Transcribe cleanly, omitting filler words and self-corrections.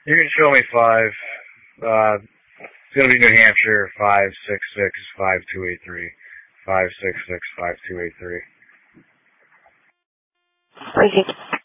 You can show me 5. It's going to be New Hampshire, 566-5283. 566-5283. Thank you.